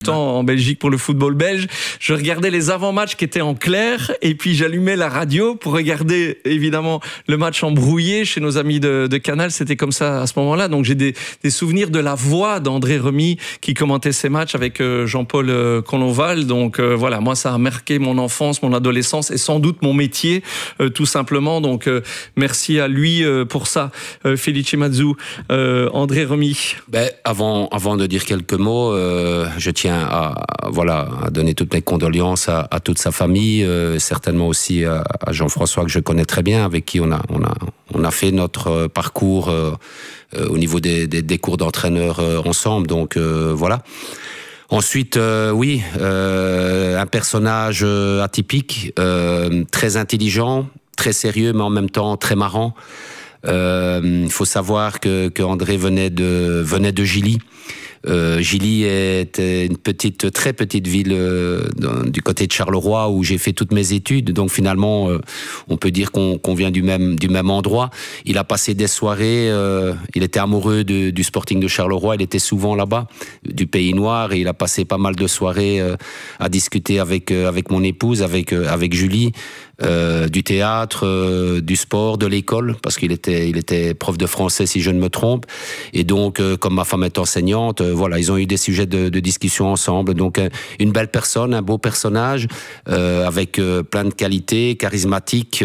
temps en Belgique pour le football belge, je regardais les avant-matchs qui étaient en clair et puis j'allumais la radio pour regarder évidemment le match en brouillé chez nos amis de Canal. C'était comme ça à ce moment-là. Donc j'ai des souvenirs de la voix d'André Remy qui commentait ces matchs avec Jean-Paul Colonval. Donc voilà, moi ça a marqué mon enfance, mon adolescence et sans doute mon métier tout simplement. Donc merci à lui pour ça. Felice Mazzu, André Remy. Avant de dire quelques mots, je tiens à donner toutes mes condoléances à toute sa famille, certainement aussi à Jean-François que je connais très bien, avec qui on a fait notre parcours au niveau des cours d'entraîneur ensemble. Donc voilà. Ensuite, un personnage atypique, très intelligent, très sérieux, mais en même temps très marrant. Il faut savoir que André venait de Gilly. Gilly était une très petite ville du côté de Charleroi où j'ai fait toutes mes études. Donc finalement, on peut dire qu'on vient du même endroit. Il a passé des soirées. Il était amoureux du Sporting de Charleroi. Il était souvent là-bas, du Pays Noir, et il a passé pas mal de soirées à discuter avec mon épouse, avec Julie. Du théâtre, du sport, de l'école, parce qu'il était prof de français si je ne me trompe. Et donc, comme ma femme est enseignante, ils ont eu des sujets de discussion ensemble. Donc, une belle personne, un beau personnage, avec plein de qualités, charismatique,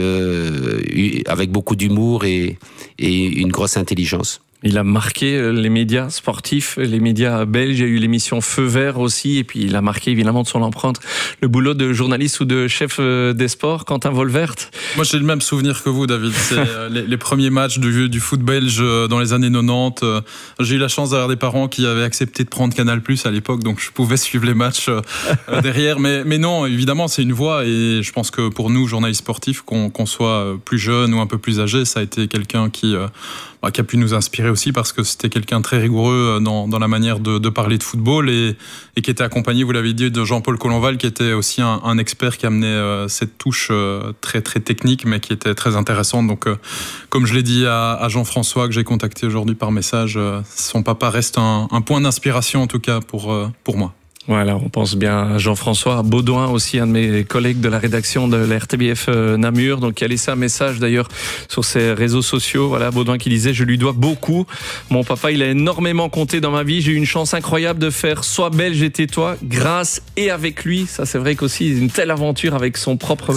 avec beaucoup d'humour et une grosse intelligence. Il a marqué les médias sportifs, les médias belges. Il y a eu l'émission Feu Vert aussi. Et puis, il a marqué évidemment de son empreinte le boulot de journaliste ou de chef des sports. Quentin Volvert. Moi, j'ai le même souvenir que vous, David. C'est les premiers matchs du foot belge dans les années 90. J'ai eu la chance d'avoir des parents qui avaient accepté de prendre Canal+ à l'époque. Donc, je pouvais suivre les matchs derrière. Mais non, évidemment, c'est une voix. Et je pense que pour nous, journalistes sportifs, qu'on soit plus jeunes ou un peu plus âgés, ça a été quelqu'un qui a pu nous inspirer aussi, parce que c'était quelqu'un de très rigoureux dans la manière de parler de football et qui était accompagné, vous l'avez dit, de Jean-Paul Colonval, qui était aussi un expert qui amenait cette touche très très technique, mais qui était très intéressante. Donc comme je l'ai dit à Jean-François, que j'ai contacté aujourd'hui par message, son papa reste un point d'inspiration en tout cas pour moi. Voilà, on pense bien à Jean-François Baudouin, aussi un de mes collègues de la rédaction de la RTBF Namur, donc qui a laissé un message d'ailleurs sur ses réseaux sociaux. Voilà, Baudouin qui disait: je lui dois beaucoup. Mon papa, il a énormément compté dans ma vie. J'ai eu une chance incroyable de faire Sois belge et tais-toi grâce et avec lui. Ça, c'est vrai qu'aussi une telle aventure avec son propre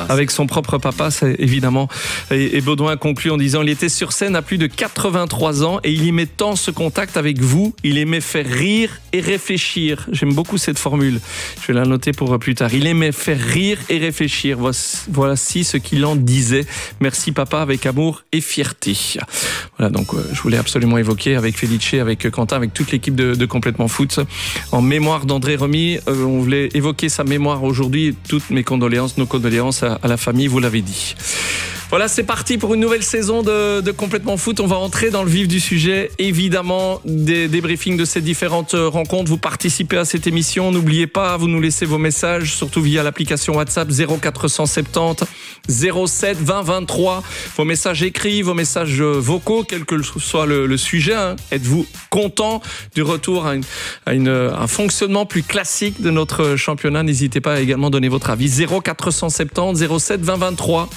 papa, c'est évidemment. Et Baudouin conclut en disant: il était sur scène à plus de 83 ans et il aimait tant ce contact avec vous. Il aimait faire rire et réfléchir. J'aime beaucoup cette formule. Je vais la noter pour plus tard. Il aimait faire rire et réfléchir. Voici ce qu'il en disait. Merci papa, avec amour et fierté. Voilà, donc je voulais absolument évoquer avec Felice, avec Quentin, avec toute l'équipe de Complètement Foot, en mémoire d'André Remy. On voulait évoquer sa mémoire aujourd'hui. Toutes mes condoléances, nos condoléances à la famille, vous l'avez dit. Voilà, c'est parti pour une nouvelle saison de Complètement Foot. On va entrer dans le vif du sujet. Évidemment, des débriefings de ces différentes rencontres. Vous participez à cette émission. N'oubliez pas, vous nous laissez vos messages, surtout via l'application WhatsApp 0470 07 20 23. Vos messages écrits, vos messages vocaux, quel que soit le sujet. Êtes-vous content du retour à un fonctionnement plus classique de notre championnat? N'hésitez pas à également donner votre avis. 0470 07 20 23.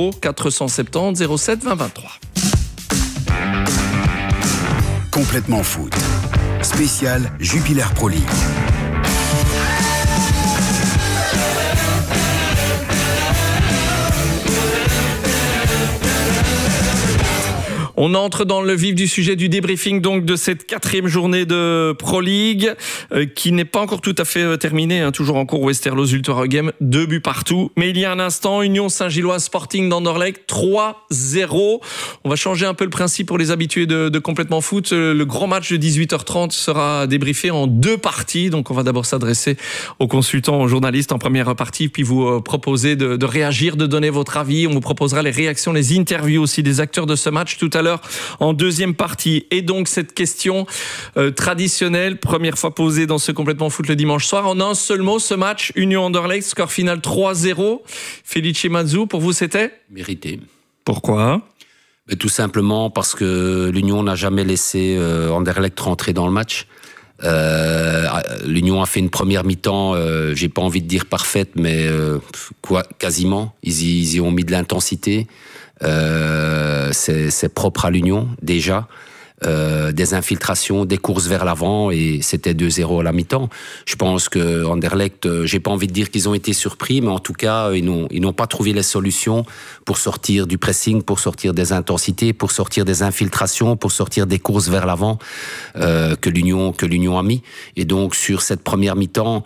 0470 07 20 23. Complètement Foot. Spécial Jupiler Pro League. On entre dans le vif du sujet du débriefing donc de cette 4e journée de Pro League qui n'est pas encore tout à fait terminée, toujours en cours. Westerlo Ultra Game, 2 buts partout. Mais il y a un instant, Union Saint-Gilloise Sporting d'Anderlecht 3-0. On va changer un peu le principe pour les habitués de Complètement Foot. Le grand match de 18h30 sera débriefé en 2 parties. Donc on va d'abord s'adresser aux consultants, aux journalistes en première partie, puis vous proposer de réagir, de donner votre avis. On vous proposera les réactions, les interviews aussi des acteurs de ce match tout à l'heure en 2e partie. Et donc cette question traditionnelle, première fois posée dans ce Complètement Foot le dimanche soir, en un seul mot, ce match Union Anderlecht, score final 3-0. Felice Mazzu, pour vous c'était mérité. Pourquoi? Tout simplement parce que l'Union n'a jamais laissé Anderlecht rentrer dans le match. L'Union a fait une première mi-temps, j'ai pas envie de dire parfaite, mais quasiment. Ils y ont mis de l'intensité. C'est propre à l'Union déjà. Des infiltrations, des courses vers l'avant, et c'était 2-0 à la mi-temps. Je pense que Anderlecht, j'ai pas envie de dire qu'ils ont été surpris, mais en tout cas, ils n'ont pas trouvé les solutions pour sortir du pressing, pour sortir des intensités, pour sortir des infiltrations, pour sortir des courses vers l'avant que l'Union a mis. Et donc sur cette première mi-temps,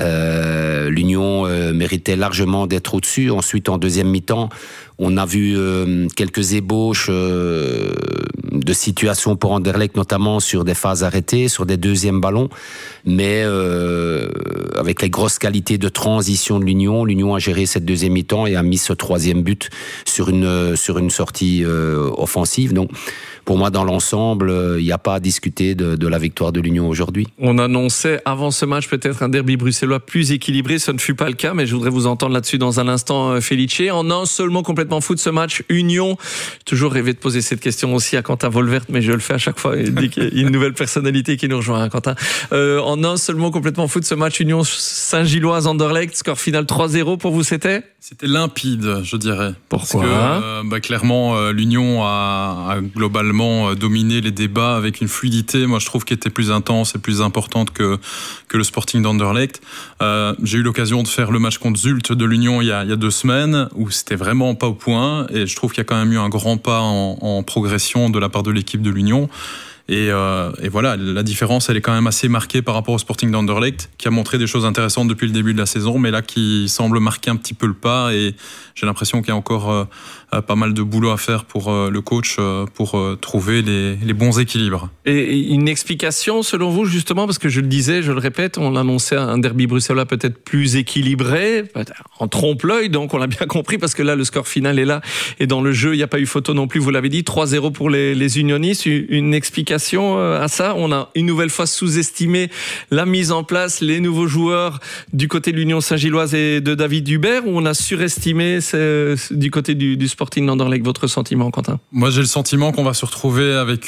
l'Union méritait largement d'être au-dessus. Ensuite, en deuxième mi-temps, on a vu quelques ébauches de situations pour Anderlecht, notamment sur des phases arrêtées, sur des deuxièmes ballons. Mais avec les grosses qualités de transition de l'Union a géré cette deuxième mi-temps et a mis ce troisième but sur une sortie offensive. Donc, pour moi, dans l'ensemble, il n'y a pas à discuter de la victoire de l'Union aujourd'hui. On annonçait avant ce match peut-être un derby bruxellois plus équilibré. Ce ne fut pas le cas, mais je voudrais vous entendre là-dessus dans un instant, Felice. En un seul mot, complètement foot, ce match Union. J'ai toujours rêvé de poser cette question aussi à Quentin Volvert, mais je le fais à chaque fois. Il dit qu'il y a une nouvelle personnalité qui nous rejoint, hein, Quentin. En un seul mot, complètement foot, ce match Union Saint-Gilloise Anderlecht, score final 3-0 pour vous, c'était limpide, je dirais. Pourquoi? Parce que clairement, l'Union a globalement dominé les débats avec une fluidité, moi je trouve, qui était plus intense et plus importante que le Sporting d'Anderlecht. J'ai eu l'occasion de faire le match contre Zulte de l'Union il y a 2 semaines, où c'était vraiment pas au point, et je trouve qu'il y a quand même eu un grand pas en progression de la part de l'équipe de l'Union. Et voilà, la différence, elle est quand même assez marquée par rapport au Sporting d'Anderlecht, qui a montré des choses intéressantes depuis le début de la saison, mais là qui semble marquer un petit peu le pas, et j'ai l'impression qu'il y a encore pas mal de boulot à faire pour le coach pour trouver les bons équilibres. Et une explication selon vous, justement, parce que je le disais, je le répète, on annonçait un derby bruxellois peut-être plus équilibré, en trompe-l'œil, donc on l'a bien compris, parce que là le score final est là, et dans le jeu il n'y a pas eu photo non plus, vous l'avez dit, 3-0 pour les unionistes. Une explication à ça? On a une nouvelle fois sous-estimé la mise en place, les nouveaux joueurs du côté de l'Union Saint-Gilloise et de David Hubert, ou on a surestimé du côté du Sporting d'Anderlecht? Votre sentiment, Quentin? Moi, j'ai le sentiment qu'on va se retrouver avec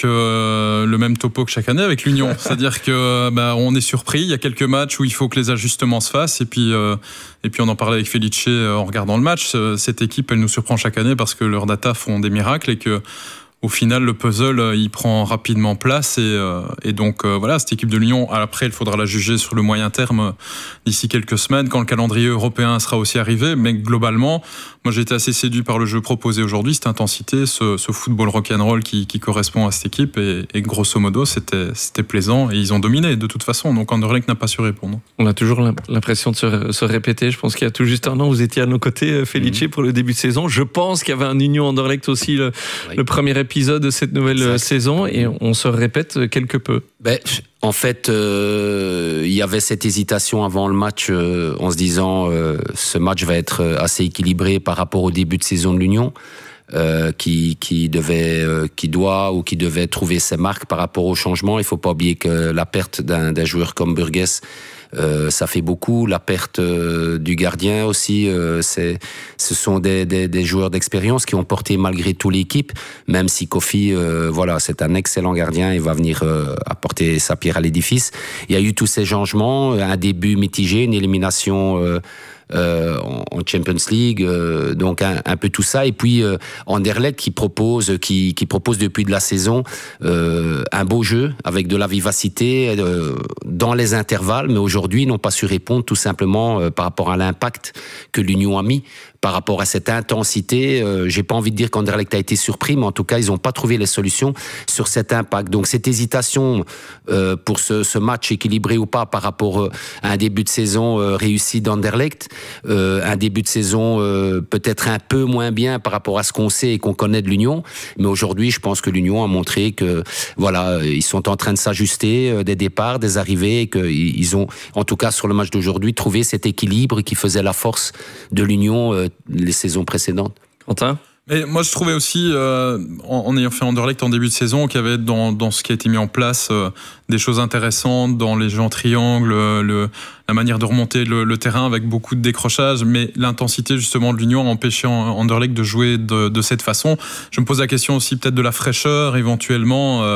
le même topo que chaque année avec l'Union. C'est-à-dire que on est surpris. Il y a quelques matchs où il faut que les ajustements se fassent. Et puis on en parlait avec Felice en regardant le match. Cette équipe, elle nous surprend chaque année parce que leurs data font des miracles et que au final, le puzzle, il prend rapidement place. Et donc, voilà, cette équipe de l'Union, après, il faudra la juger sur le moyen terme d'ici quelques semaines, quand le calendrier européen sera aussi arrivé. Mais globalement, moi, j'ai été assez séduit par le jeu proposé aujourd'hui, cette intensité, ce football rock'n'roll qui correspond à cette équipe. Et grosso modo, c'était plaisant. Et ils ont dominé, de toute façon. Donc, Anderlecht n'a pas su répondre. On a toujours l'impression de se répéter. Je pense qu'il y a tout juste un an, vous étiez à nos côtés, Felice, pour le début de saison. Je pense qu'il y avait un Union Anderlecht aussi, le premier épisode de cette nouvelle saison, et on se répète quelque peu. En fait, il y avait cette hésitation avant le match en se disant ce match va être assez équilibré par rapport au début de saison de l'Union, qui devait trouver ses marques par rapport au changement. Il faut pas oublier que la perte d'un joueur comme Burgess, ça fait beaucoup. La perte du gardien aussi, ce sont des joueurs d'expérience qui ont porté malgré tout l'équipe, même si Kofi, c'est un excellent gardien, il va venir apporter sa pierre à l'édifice. Il y a eu tous ces changements, un début mitigé, une élimination en Champions League, donc un peu tout ça, et puis Anderlecht qui propose depuis de la saison un beau jeu avec de la vivacité dans les intervalles, mais aujourd'hui ils n'ont pas su répondre tout simplement par rapport à l'impact que l'Union a mis. Par rapport à cette intensité, j'ai pas envie de dire qu'Anderlecht a été surpris, mais en tout cas, ils n'ont pas trouvé les solutions sur cet impact. Donc, cette hésitation pour ce match équilibré ou pas par rapport à un début de saison réussi d'Anderlecht, un début de saison peut-être un peu moins bien par rapport à ce qu'on sait et qu'on connaît de l'Union. Mais aujourd'hui, je pense que l'Union a montré que, ils sont en train de s'ajuster des départs, des arrivées, et qu'ils ont, en tout cas sur le match d'aujourd'hui, trouvé cet équilibre qui faisait la force de l'Union les saisons précédentes. Quentin ? Mais moi, je trouvais aussi, en ayant fait Anderlecht en début de saison, qu'il y avait dans ce qui a été mis en place des choses intéressantes dans les jeux en triangle, la manière de remonter le terrain avec beaucoup de décrochage, mais l'intensité justement de l'Union a empêché Anderlecht de jouer de cette façon. Je me pose la question aussi peut-être de la fraîcheur éventuellement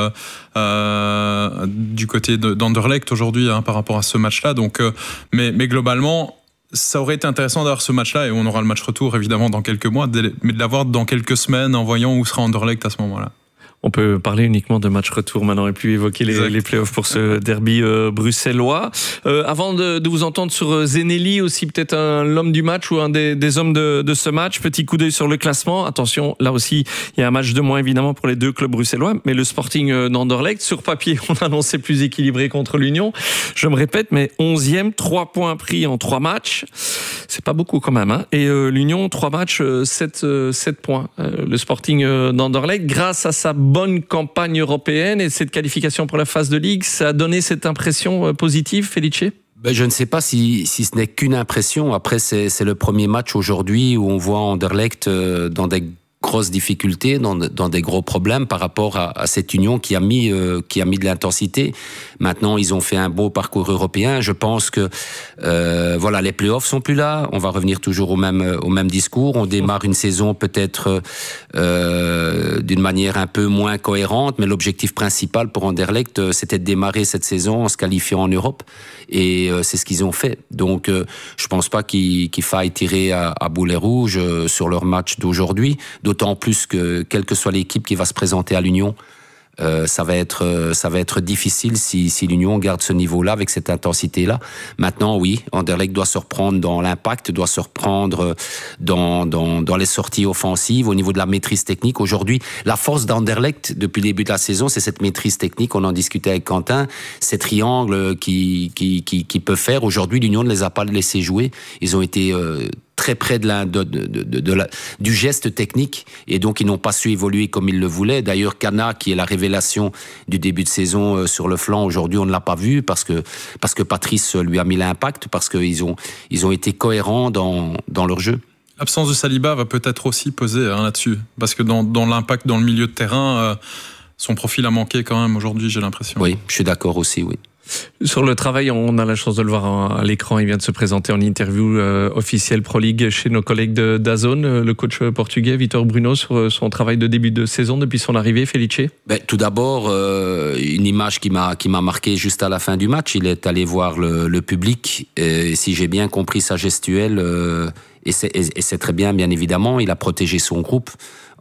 du côté d'Anderlecht aujourd'hui par rapport à ce match-là. Donc, mais globalement, ça aurait été intéressant d'avoir ce match-là, et on aura le match retour évidemment dans quelques mois, mais de l'avoir dans quelques semaines en voyant où sera Anderlecht à ce moment-là. On peut parler uniquement de match retour maintenant et plus évoquer les playoffs pour ce derby bruxellois. Avant de vous entendre sur Zeneli, aussi peut-être l'homme du match ou un des hommes de ce match, petit coup d'œil sur le classement. Attention, là aussi, il y a un match de moins évidemment pour les deux clubs bruxellois, mais le Sporting d'Anderlecht, sur papier, on annonçait plus équilibré contre l'Union. Je me répète, mais 11e, 3 points pris en 3 matchs. C'est pas beaucoup quand même, hein. Et l'Union, 3 matchs, 7 points. Le Sporting d'Anderlecht, grâce à sa bonne campagne européenne et cette qualification pour la phase de Ligue, ça a donné cette impression positive, Felice ? Je ne sais pas si ce n'est qu'une impression. Après, c'est le premier match aujourd'hui où on voit Anderlecht dans des grosses difficultés, dans des gros problèmes par rapport à cette Union qui a mis de l'intensité. Maintenant, ils ont fait un beau parcours européen. Je pense que voilà, les playoffs sont plus là. On va revenir toujours au même discours. On démarre une saison peut-être d'une manière un peu moins cohérente, mais l'objectif principal pour Anderlecht, c'était de démarrer cette saison en se qualifiant en Europe. Et c'est ce qu'ils ont fait. Donc, je pense pas qu'il faille tirer à boulet rouge sur leur match d'aujourd'hui. D'autant plus que, quelle que soit l'équipe qui va se présenter à l'Union, ça va être difficile si l'Union garde ce niveau-là avec cette intensité-là. Maintenant, oui, Anderlecht doit se reprendre dans l'impact, doit se reprendre dans les sorties offensives, au niveau de la maîtrise technique. Aujourd'hui, la force d'Anderlecht depuis le début de la saison, c'est cette maîtrise technique. On en discutait avec Quentin, ces triangles qui peut faire. Aujourd'hui, l'Union ne les a pas laissés jouer. Ils ont été très près du geste technique, et donc ils n'ont pas su évoluer comme ils le voulaient. D'ailleurs, Cana, qui est la révélation du début de saison sur le flanc, aujourd'hui on ne l'a pas vu parce que Patrice lui a mis l'impact, parce qu'ils ont été cohérents dans leur jeu. L'absence de Saliba va peut-être aussi peser là-dessus, parce que dans l'impact dans le milieu de terrain, son profil a manqué quand même aujourd'hui, j'ai l'impression. Oui, je suis d'accord aussi, oui. Sur le travail, on a la chance de le voir à l'écran. Il vient de se présenter en interview officielle Pro League chez nos collègues de DAZN, le coach portugais Vitor Bruno, sur son travail de début de saison depuis son arrivée. Felice ? Tout d'abord, une image qui m'a marqué juste à la fin du match. Il est allé voir le public. Et si j'ai bien compris sa gestuelle, et c'est très bien évidemment, il a protégé son groupe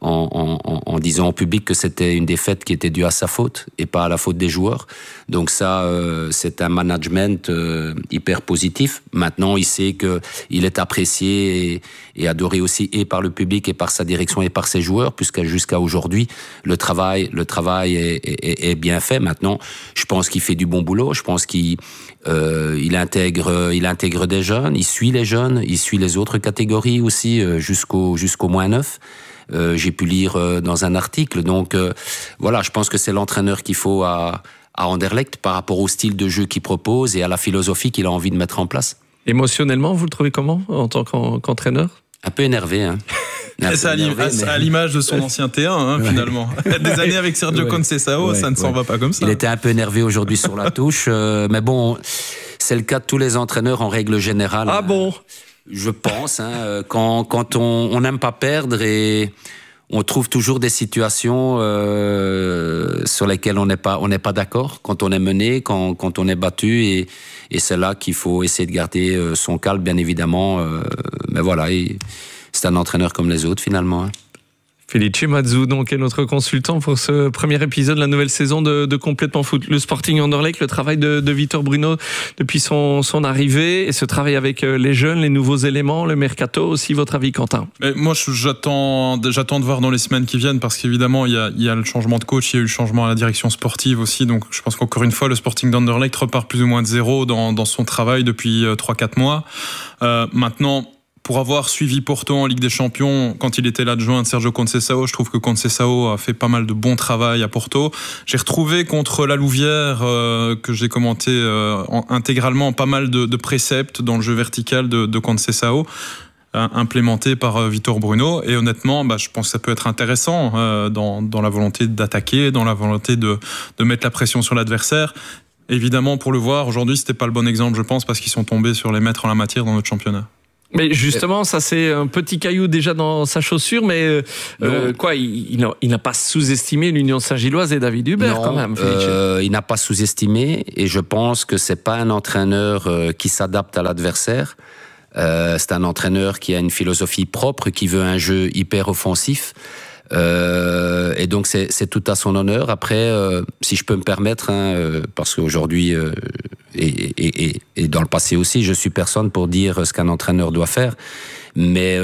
en disant au public que c'était une défaite qui était due à sa faute et pas à la faute des joueurs. Donc ça, c'est un management hyper positif. Maintenant, il sait que il est apprécié et adoré aussi et par le public et par sa direction et par ses joueurs, puisque jusqu'à aujourd'hui, le travail est bien fait. Maintenant, je pense qu'il fait du bon boulot. Je pense qu'il intègre des jeunes, il suit les jeunes, il suit les autres catégories aussi jusqu'au moins 9. J'ai pu lire dans un article. Donc voilà, je pense que c'est l'entraîneur qu'il faut à Anderlecht par rapport au style de jeu qu'il propose et à la philosophie qu'il a envie de mettre en place. Émotionnellement, vous le trouvez comment en tant qu'entraîneur ? Un peu énervé, hein. C'est à l'image de son ancien T1, finalement. Des années avec Sergio Conceição, ça ne s'en va pas comme ça. Il était un peu énervé aujourd'hui sur la touche, mais bon, c'est le cas de tous les entraîneurs en règle générale. Ah bon ? Je pense, quand on n'aime pas perdre et on trouve toujours des situations sur lesquelles on n'est pas d'accord, quand on est mené, quand on est battu, et c'est là qu'il faut essayer de garder son calme, bien évidemment. Mais voilà, c'est un entraîneur comme les autres finalement. Felice Mazzu, donc, est notre consultant pour ce premier épisode de la nouvelle saison de Complètement Foot. Le Sporting Anderlecht, le travail de Vitor Bruno depuis son arrivée, et ce travail avec les jeunes, les nouveaux éléments, le mercato aussi. Votre avis, Quentin ? Mais moi, j'attends de voir dans les semaines qui viennent, parce qu'évidemment, il y a le changement de coach, il y a eu le changement à la direction sportive aussi. Donc, je pense qu'encore une fois, le Sporting d'Anderlecht repart plus ou moins de zéro dans son travail depuis 3-4 mois. Maintenant, pour avoir suivi Porto en Ligue des Champions, quand il était l'adjoint de Sergio Conceição, je trouve que Conceição a fait pas mal de bon travail à Porto. J'ai retrouvé contre la Louvière, que j'ai commenté intégralement, pas mal de préceptes dans le jeu vertical de Conceição. implémenté par Vitor Bruno. Et honnêtement, je pense que ça peut être intéressant dans la volonté d'attaquer, dans la volonté de mettre la pression sur l'adversaire. Évidemment, pour le voir, aujourd'hui, c'était pas le bon exemple, je pense, parce qu'ils sont tombés sur les maîtres en la matière dans notre championnat. Mais justement, ça c'est un petit caillou déjà dans sa chaussure, mais il n'a pas sous-estimé l'Union Saint-Gilloise et David Hubert quand même. Il n'a pas sous-estimé, et je pense que c'est pas un entraîneur qui s'adapte à l'adversaire. C'est un entraîneur qui a une philosophie propre, qui veut un jeu hyper offensif. Et donc c'est tout à son honneur. Après, si je peux me permettre, parce qu'aujourd'hui et dans le passé aussi, je suis personne pour dire ce qu'un entraîneur doit faire. Mais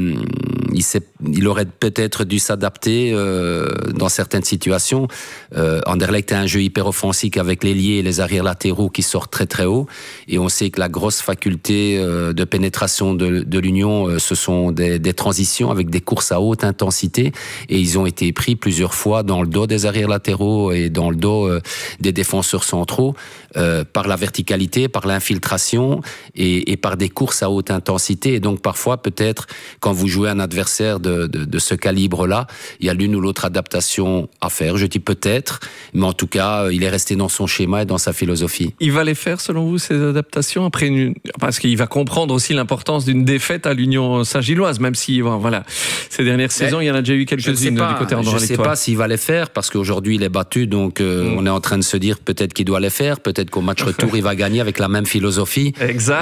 il aurait peut-être dû s'adapter dans certaines situations. Anderlecht a un jeu hyper offensif avec les liés et les arrières latéraux qui sortent très très haut. Et on sait que la grosse faculté de pénétration de l'Union, ce sont des transitions avec des courses à haute intensité. Et ils ont été pris plusieurs fois dans le dos des arrières latéraux et dans le dos des défenseurs centraux par la verticalité, par l'infiltration et par des courses à haute intensité. Et donc parfois, peut-être, quand vous jouez un adversaire de ce calibre-là, il y a l'une ou l'autre adaptation à faire. Je dis peut-être, mais en tout cas, il est resté dans son schéma et dans sa philosophie. Il va les faire, selon vous, ces adaptations parce qu'il va comprendre aussi l'importance d'une défaite à l'Union Saint-Gilloise, même si, voilà, ces dernières saisons, il y en a déjà eu quelques-unes du côté andorran. Je ne sais pas s'il va les faire, parce qu'aujourd'hui, il est battu, donc on est en train de se dire peut-être qu'il doit les faire, peut-être qu'au match retour, il va gagner avec la même philosophie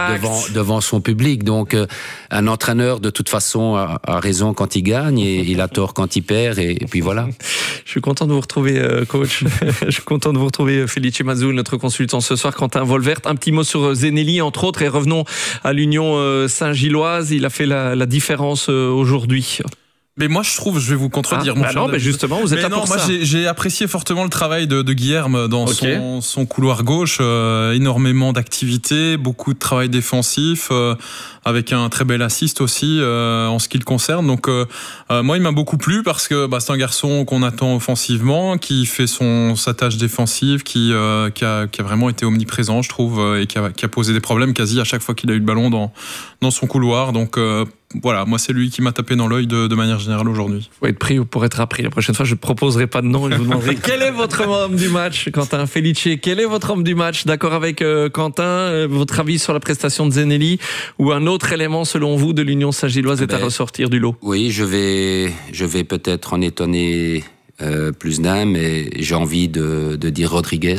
devant son public. Donc, un entraîneur, de toute façon, a raison quand il gagne et il a tort quand il perd, et puis voilà. Je suis content de vous retrouver, coach. Je suis content de vous retrouver, Felice Mazzoul, notre consultant ce soir. Quentin Wolvert, un petit mot sur Zeneli, entre autres, et revenons à l'Union Saint-Gilloise. Il a fait la différence aujourd'hui. Mais moi, je trouve, je vais vous contredire. Mais justement, vous êtes là pour ça. Moi, j'ai apprécié fortement le travail de Guilherme dans son couloir gauche. Énormément d'activité, beaucoup de travail défensif, avec un très bel assist aussi en ce qui le concerne. Donc, moi, il m'a beaucoup plu parce que c'est un garçon qu'on attend offensivement, qui fait sa tâche défensive, qui a vraiment été omniprésent, je trouve, et qui a posé des problèmes quasi à chaque fois qu'il a eu le ballon dans son couloir. Donc, voilà, moi c'est lui qui m'a tapé dans l'œil de manière générale aujourd'hui. Il faut être pris ou pour être appris. La prochaine fois, je ne proposerai pas de nom et je vous demanderai quel est votre homme du match, Quentin Felice. Quel est votre homme du match? D'accord avec Quentin, votre avis sur la prestation de Zeneli, ou un autre élément selon vous de l'Union Saint-Gilloise est à ressortir du lot? Oui, je vais peut-être en étonner plus d'un, mais j'ai envie de dire Rodriguez.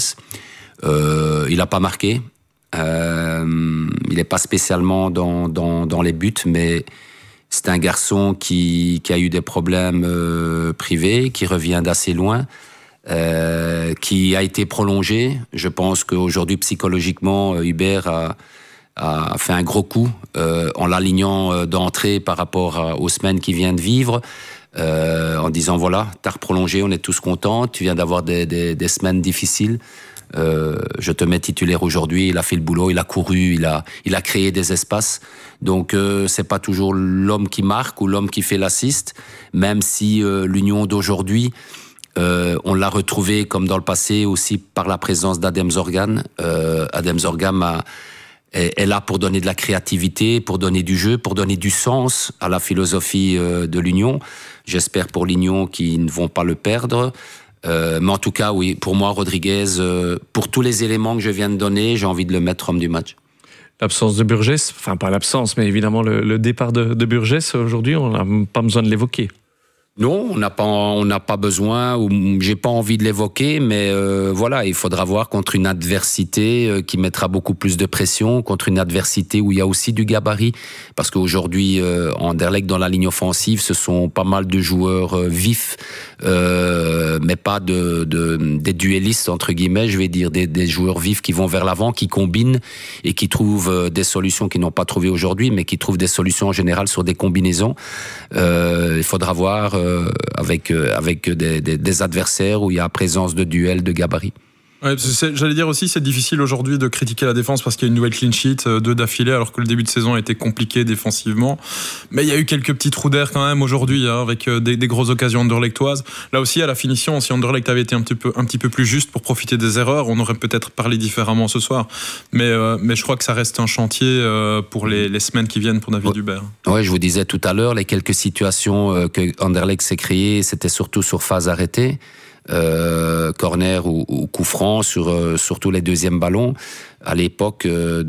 Il n'a pas marqué. Il n'est pas spécialement dans les buts, mais c'est un garçon qui a eu des problèmes privés, qui revient d'assez loin, qui a été prolongé. Je pense qu'aujourd'hui, psychologiquement, Hubert a fait un gros coup en l'alignant d'entrée par rapport aux semaines qu'il vient de vivre, en disant voilà, t'as reprolongé, on est tous contents, tu viens d'avoir des semaines difficiles. Je te mets titulaire aujourd'hui, il a fait le boulot, il a couru, il a créé des espaces. Donc c'est pas toujours l'homme qui marque ou l'homme qui fait l'assist, même si l'Union d'aujourd'hui, on l'a retrouvé comme dans le passé aussi par la présence d'Adem Zorgan. Adem Zorgan est là pour donner de la créativité, pour donner du jeu, pour donner du sens à la philosophie de l'Union. J'espère pour l'Union qu'ils ne vont pas le perdre. Mais en tout cas, oui, pour moi, Rodriguez, pour tous les éléments que je viens de donner, j'ai envie de le mettre homme du match. L'absence de Burgess, enfin pas l'absence, mais évidemment le départ de Burgess, aujourd'hui, on n'a pas besoin de l'évoquer. Non, on n'a pas besoin, ou j'ai pas envie de l'évoquer, mais voilà, il faudra voir contre une adversité qui mettra beaucoup plus de pression, contre une adversité où il y a aussi du gabarit, parce qu'aujourd'hui, Anderlecht dans la ligne offensive, ce sont pas mal de joueurs vifs, mais pas des duellistes entre guillemets, je vais dire des joueurs vifs qui vont vers l'avant, qui combinent et qui trouvent des solutions qu'ils n'ont pas trouvées aujourd'hui, mais qui trouvent des solutions en général sur des combinaisons. Il faudra voir avec des adversaires où il y a présence de duel de gabarit. Ouais, j'allais dire aussi, c'est difficile aujourd'hui de critiquer la défense parce qu'il y a une nouvelle clean sheet, 2 d'affilée, alors que le début de saison a été compliqué défensivement. Mais il y a eu quelques petits trous d'air quand même aujourd'hui, avec des grosses occasions anderlechtoises. Là aussi, à la finition, si Anderlecht avait été un petit peu plus juste pour profiter des erreurs, on aurait peut-être parlé différemment ce soir. Mais je crois que ça reste un chantier pour les semaines qui viennent pour David Hubert. Ouais, je vous disais tout à l'heure, les quelques situations que Anderlecht s'est créées, c'était surtout sur phase arrêtée. Corner ou coup franc surtout les deuxièmes ballons à l'époque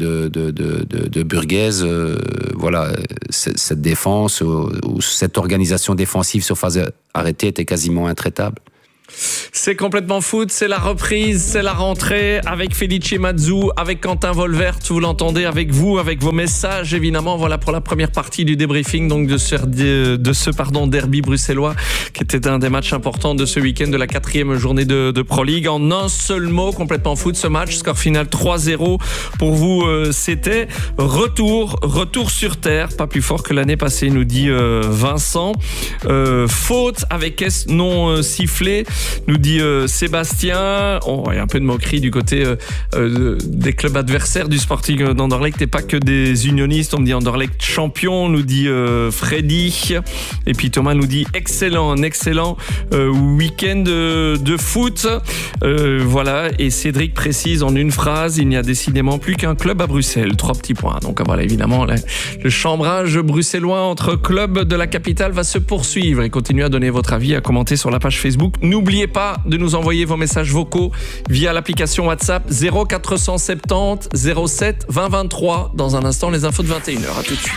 de Burguez, voilà, cette défense ou cette organisation défensive sur phase arrêtée était quasiment intraitable. C'est complètement foot, c'est la reprise, c'est la rentrée avec Felice Mazzu, avec Quentin Wolvert, vous l'entendez avec vous, avec vos messages évidemment. Voilà pour la première partie du débriefing donc de ce derby bruxellois qui était un des matchs importants de ce week-end de la 4e journée de Pro League. En un seul mot, complètement foot ce match, score final 3-0 pour vous. C'était retour sur terre, pas plus fort que l'année passée nous dit Vincent. Faute avec S non sifflé nous dit Sébastien. Il y a un peu de moquerie du côté des clubs adversaires du Sporting d'Anderlecht et pas que des unionistes. On me dit Anderlecht champion, nous dit Freddy. Et puis Thomas nous dit excellent week-end de foot. Voilà, et Cédric précise en une phrase, il n'y a décidément plus qu'un club à Bruxelles. 3 petits points. Donc voilà, évidemment, le chambrage bruxellois entre clubs de la capitale va se poursuivre. Et continuez à donner votre avis, à commenter sur la page Facebook. N'oubliez pas de nous envoyer vos messages vocaux via l'application WhatsApp 0470 07 20 23. Dans un instant, les infos de 21h. À tout de suite.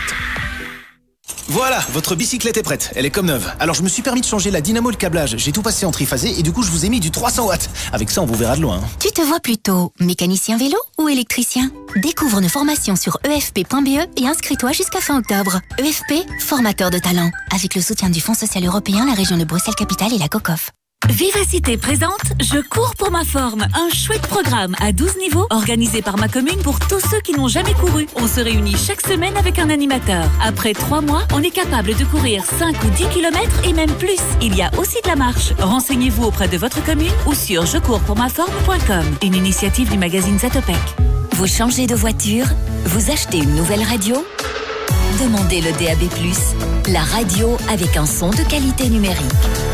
Voilà, votre bicyclette est prête, elle est comme neuve. Alors je me suis permis de changer la dynamo et le câblage, j'ai tout passé en triphasé et du coup je vous ai mis du 300 watts. Avec ça on vous verra de loin. Tu te vois plutôt mécanicien vélo ou électricien ? Découvre nos formations sur efp.be et inscris-toi jusqu'à fin octobre. EFP, formateur de talent. Avec le soutien du Fonds social européen, la région de Bruxelles-Capitale et la COCOF. Vivacité présente Je cours pour ma forme, un chouette programme à 12 niveaux organisé par ma commune pour tous ceux qui n'ont jamais couru. On se réunit chaque semaine avec un animateur. Après 3 mois, on est capable de courir 5 ou 10 km et même plus. Il y a aussi de la marche. Renseignez-vous auprès de votre commune ou sur jecourspourmaforme.com. Une initiative du magazine Zatopek. Vous changez de voiture ? Vous achetez une nouvelle radio ? Demandez le DAB+, la radio avec un son de qualité numérique.